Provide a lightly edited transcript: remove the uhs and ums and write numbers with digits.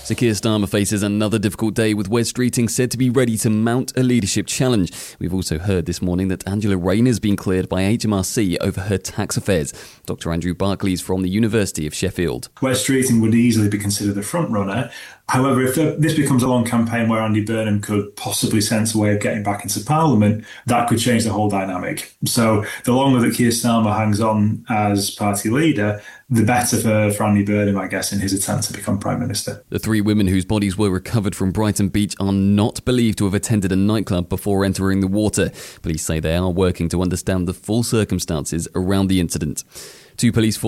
So Keir Starmer faces another difficult day with Wes Streeting said to be ready to mount a leadership challenge. We've also heard this morning that Angela Rayner has been cleared by HMRC over her tax affairs. Dr Andrew Barclay is from the University of Sheffield. Wes Streeting would easily be considered the front runner. However, if this becomes a long campaign where Andy Burnham could possibly sense a way of getting back into Parliament, that could change the whole dynamic. So the longer that Keir Starmer hangs on as party leader, the better for Andy Burnham, I guess, in his attempt to become Prime Minister. The 3 women whose bodies were recovered from Brighton Beach are not believed to have attended a nightclub before entering the water. Police say they are working to understand the full circumstances around the incident. 2 police